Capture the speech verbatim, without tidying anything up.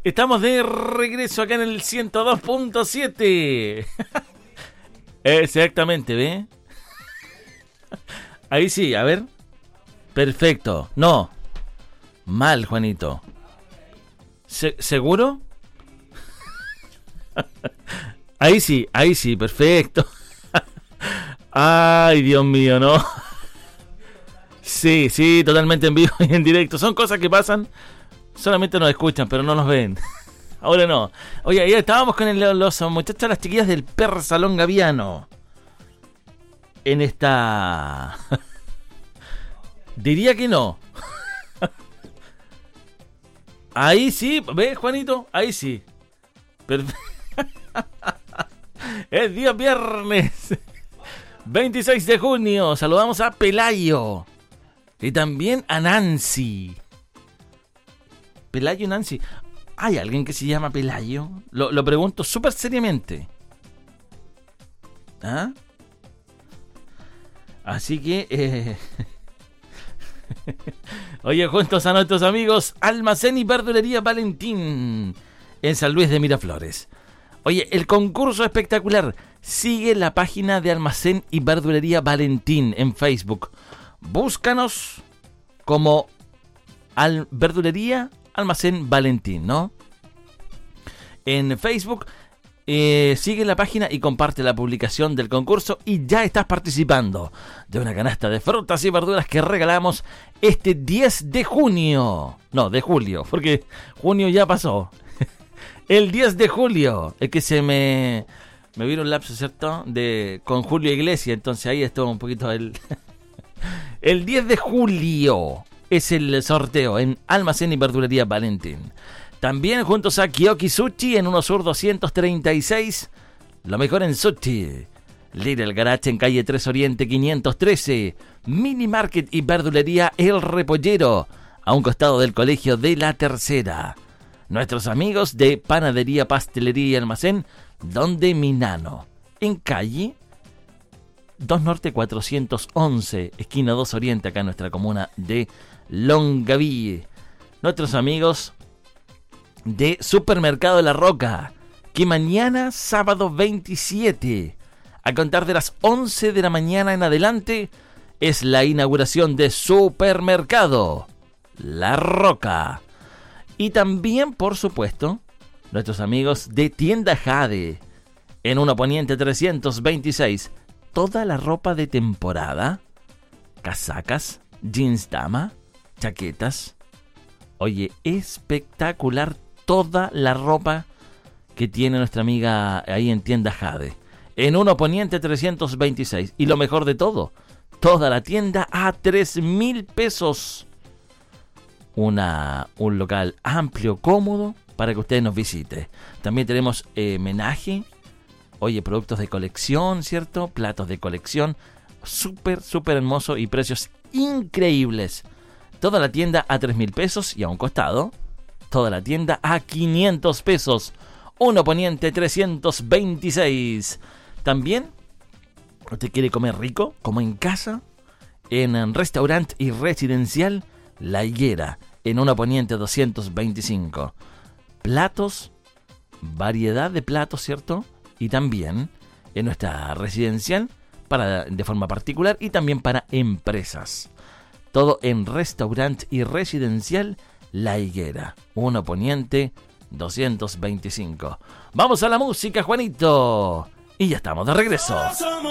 Estamos de regreso acá en el ciento dos punto siete. Exactamente, ¿ve? Ahí sí, a ver. Perfecto. No. Mal, Juanito. ¿Se- ¿Seguro? Ahí sí, ahí sí, perfecto. Ay, Dios mío, ¿no? Sí, sí, totalmente en vivo y en directo. Son cosas que pasan. Solamente nos escuchan, pero no nos ven. Ahora no. Oye, ayer estábamos con el, los muchachos, las chiquillas del Perro Salón Gaviano. En esta... Diría que no. Ahí sí, ¿ves, Juanito? Ahí sí. Perfecto. Es día viernes veintiséis de junio. Saludamos a Pelayo. Y también a Nancy. Pelayo y Nancy. ¿Hay alguien que se llama Pelayo? Lo, lo pregunto súper seriamente. ¿Ah? Así que... Eh... Oye, juntos a nuestros amigos Almacén y Verdulería Valentín en San Luis de Miraflores. Oye, el concurso espectacular. Sigue la página de Almacén y Verdulería Valentín en Facebook. Búscanos como al Verdulería Almacén Valentín, ¿no? En Facebook eh, sigue la página y comparte la publicación del concurso y ya estás participando de una canasta de frutas y verduras que regalamos este diez de junio. No, de julio, porque junio ya pasó. El diez de julio, es que se me, me vino un lapso, ¿cierto? De, con Julio Iglesias, entonces ahí estuvo un poquito el... El diez de julio es el sorteo en Almacén y Verdulería Valentín. También juntos a Kioki Sushi en Uno Sur doscientos treinta y seis. Lo mejor en sushi. Little Garage en calle tres Oriente quinientos trece. Mini Market y Verdulería El Repollero, a un costado del Colegio de la Tercera. Nuestros amigos de Panadería, Pastelería y Almacén Donde Minano, en calle dos Norte cuatrocientos once, esquina dos Oriente, acá en nuestra comuna de Longaví. Nuestros amigos de Supermercado La Roca, que mañana, sábado veintisiete, a contar de las once de la mañana en adelante, es la inauguración de Supermercado La Roca. Y también, por supuesto, nuestros amigos de Tienda Jade, en Uno Poniente trescientos veintiséis, toda la ropa de temporada, casacas, jeans dama, chaquetas. Oye, espectacular toda la ropa que tiene nuestra amiga ahí en Tienda Jade, en Uno Poniente trescientos veintiséis. Y lo mejor de todo, toda la tienda a tres mil pesos. Una, un local amplio, cómodo, para que ustedes nos visiten. También tenemos eh, menaje. Oye, productos de colección, ¿cierto? Platos de colección. Súper, súper hermoso y precios increíbles. Toda la tienda a tres mil pesos y a un costado, toda la tienda a quinientos pesos. Uno Poniente trescientos veintiséis. También, ¿usted quiere comer rico? Como en casa. En restaurante y residencial La Higuera, en Uno Poniente doscientos veinticinco. Platos, variedad de platos, ¿cierto? Y también en nuestra residencial para, de forma particular, y también para empresas. Todo en restaurante y residencial La Higuera, Uno Poniente doscientos veinticinco. Vamos a la música, Juanito. Y ya estamos de regreso.